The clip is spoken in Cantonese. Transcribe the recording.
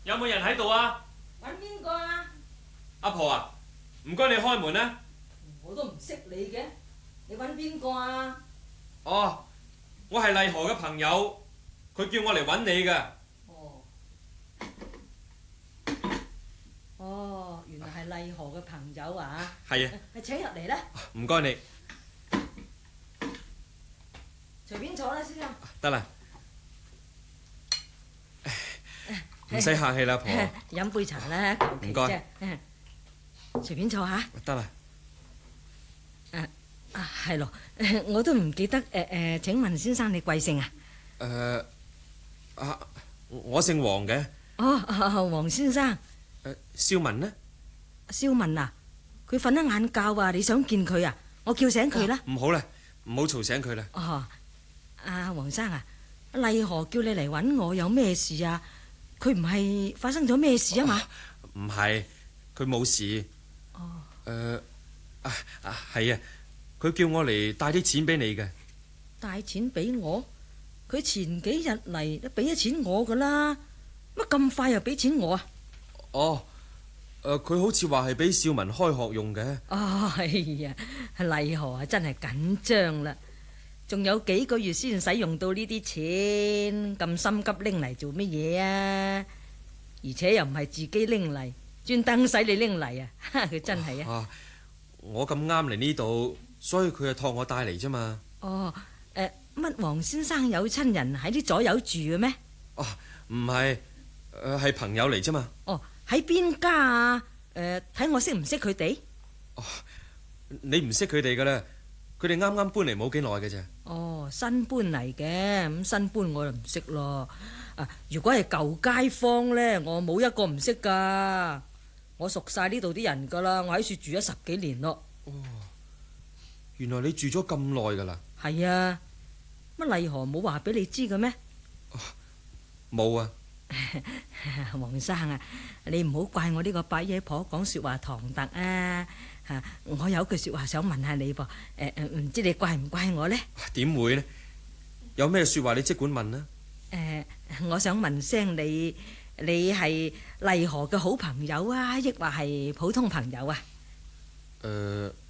有冇人喺度啊？ 揾邊個啊？ 阿婆啊，唔該你開門啦。 我都唔識你嘅，你揾邊個啊？ 哦，我係麗河嘅朋友，佢叫我嚟揾你㗎。 哦，原來係麗河嘅朋友啊！ 係啊， 請入嚟啦。 唔該你。 隨便坐啦，先生。 得啦，唔使客氣啦，婆。 飲杯茶啦，求其啫。隨便坐下。 得啦。 係咯，我都唔記得請問先生你貴姓啊？ 我姓黃嘅。 哦，黃先生。 少文呢？ 少文啊，佢瞓得晏覺啊，你想見佢啊？我叫醒佢啦。 唔好啦，唔好嘈醒佢啦。 哦，阿黃生啊，麗河叫你嚟揾我有咩事啊？佢唔係發生咗咩事啊嘛？ 唔係，佢冇事。係啊，佢叫我嚟帶啲錢俾你嘅。 帶錢俾我？佢前幾日嚟都俾咗錢我噶啦，乜咁快又俾錢我啊？ 哦，佢好似話係俾少文開學用嘅。 哦，係呀，麗河啊真係緊張啦，仲有幾個月先使用到呢啲錢，咁心急拎嚟做乜嘢啊？而且又唔係自己拎嚟，專登使你拎嚟啊！佢真係啊！ 我咁啱嚟呢度，所以佢就託我帶嚟啫嘛。 哦，乜黃先生有親人喺啲左右住嘅咩？ 哦，唔係，係朋友嚟啫嘛。 哦，喺邊家啊？睇我識唔識佢哋？ 哦，你唔識佢哋噶啦，佢哋啱啱搬嚟冇幾耐嘅啫。 哦，新搬嚟嘅，咁新搬我就唔識咯。如果係舊街坊呢，我冇一個唔識噶，我熟晒呢度啲人噶啦，我喺處住咗10幾年咯。 哦，原來你住咗咁耐噶啦？ 係啊，乜麗河冇話俾你知嘅咩？ 冇啊。 黃生啊，你唔好怪我呢個白野婆講說話唐突啊！我有句說話想問下你噃，唔知你怪唔怪我呢？ 點會呢？有咩說話你即管問啦。 我想問聲你係麗河嘅好朋友啊，抑或係普通朋友啊？